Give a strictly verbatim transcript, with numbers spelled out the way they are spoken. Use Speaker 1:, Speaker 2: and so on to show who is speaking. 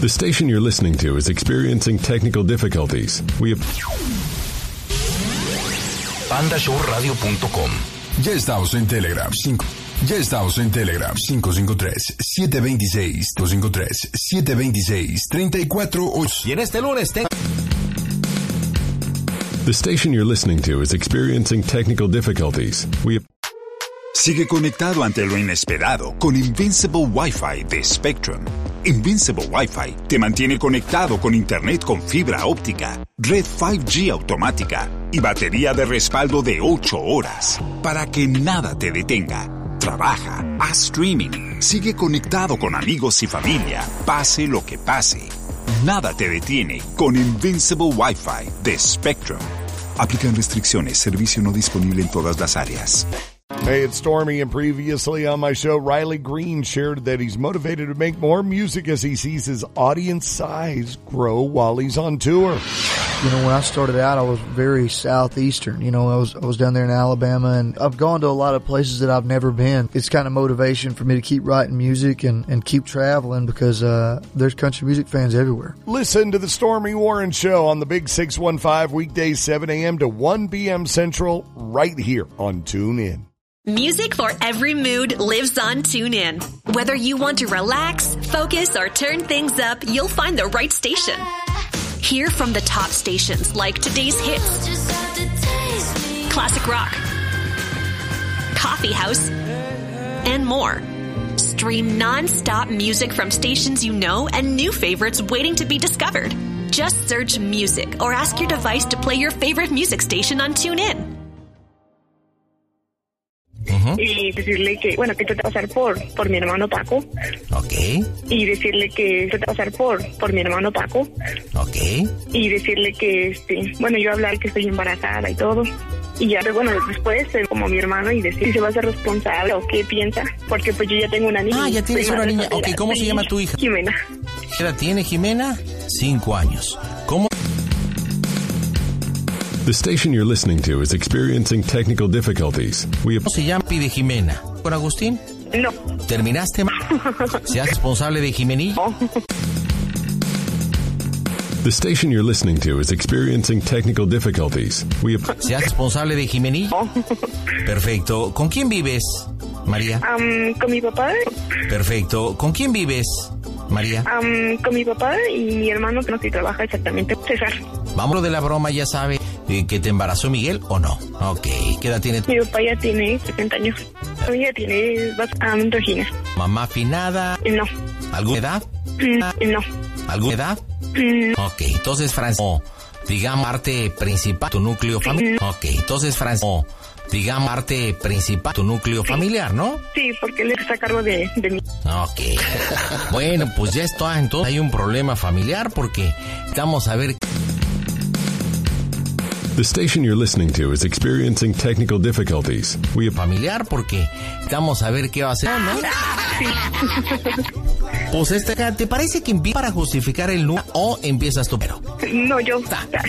Speaker 1: The station you're listening to is experiencing technical difficulties. We have...
Speaker 2: panda show radio punto com.
Speaker 3: Ya estamos en Telegram cinco. Ya estamos en Telegram cinco cinco tres, siete dos seis, cinco cinco tres, siete dos seis, tres cuatro ocho.
Speaker 2: Y en este lunes te...
Speaker 1: The station you're listening to is experiencing technical difficulties. We have...
Speaker 4: Sigue conectado ante lo inesperado con Invincible Wi-Fi de Spectrum. Invincible Wi-Fi te mantiene conectado con internet con fibra óptica, red cinco G automática y batería de respaldo de ocho horas para que nada te detenga. Trabaja, haz streaming, sigue conectado con amigos y familia, pase lo que pase. Nada te detiene con Invincible Wi-Fi de Spectrum. Aplican restricciones, servicio no disponible en todas las áreas.
Speaker 5: Hey, it's Stormy, and previously on my show, Riley Green shared that he's motivated to make more music as he sees his audience size grow while he's on tour.
Speaker 6: You know, when I started out, I was very southeastern. You know, I was I was down there in Alabama, and I've gone to a lot of places that I've never been. It's kind of motivation for me to keep writing music and, and keep traveling because uh, there's country music fans everywhere.
Speaker 5: Listen to the Stormy Warren Show on the Big six one five, weekdays seven a.m. to one p.m. Central, right here on TuneIn.
Speaker 7: Music for every mood lives on TuneIn. Whether you want to relax, focus, or turn things up, you'll find the right station. Hear from the top stations like today's hits, classic rock, coffee house, and more. Stream non-stop music from stations you know and new favorites waiting to be discovered. Just search music or ask your device to play your favorite music station on TuneIn.
Speaker 8: Uh-huh. Y decirle que, bueno, que trate de pasar por, por mi hermano Paco.
Speaker 2: Ok.
Speaker 8: Y decirle que trate de pasar por, por mi hermano Paco.
Speaker 2: Ok.
Speaker 8: Y decirle que, este, bueno, yo hablar que estoy embarazada y todo. Y ya, bueno, después, como mi hermano, y decir si se va a ser responsable o qué piensa. Porque pues yo ya tengo una niña.
Speaker 2: Ah, ya tienes una niña. Ok, ¿cómo se llama tu hija?
Speaker 8: Jimena.
Speaker 2: ¿Qué edad tiene Jimena? Cinco años. ¿Cómo?
Speaker 1: The station you're listening to is experiencing technical difficulties. We have...
Speaker 2: ¿Cómo se llama de Jimena? ¿Con Agustín?
Speaker 8: No.
Speaker 2: ¿Terminaste? ¿Seas responsable de Jimenilla?
Speaker 8: No.
Speaker 1: The station you're listening to is experiencing technical difficulties. We have...
Speaker 2: ¿Seas responsable de Jimenilla?
Speaker 8: No.
Speaker 2: Perfecto. ¿Con quién vives, María?
Speaker 8: Um, con mi papá.
Speaker 2: Perfecto. ¿Con quién vives, María?
Speaker 8: Um, con mi papá y mi hermano que no sé, trabaja exactamente, César.
Speaker 2: Vamos de la broma, ya sabe eh, que te embarazó Miguel o no. Ok, ¿qué edad tiene?
Speaker 8: Mi papá ya tiene setenta años. Ella tiene um, Regina.
Speaker 2: ¿Mamá afinada?
Speaker 8: No.
Speaker 2: ¿Alguna edad?
Speaker 8: Mm, no.
Speaker 2: ¿Alguna edad?
Speaker 8: Mm.
Speaker 2: Ok, entonces Francisco, digamos, parte principal, tu núcleo familiar.
Speaker 8: Mm.
Speaker 2: Ok, entonces Francisco, digamos, parte principal, tu núcleo familiar, ¿no?
Speaker 8: Sí, porque él está a cargo de, de mí.
Speaker 2: Ok. Bueno, pues ya está, entonces hay un problema familiar porque vamos a ver...
Speaker 1: The station you're listening to is experiencing technical difficulties. We have...
Speaker 2: Familiar porque vamos a ver qué va a hacer, ¿no?
Speaker 8: Sí.
Speaker 2: Pues este, ¿te parece que empieza para justificar el número o empiezas tú pero?
Speaker 8: No, yo.
Speaker 2: Ta.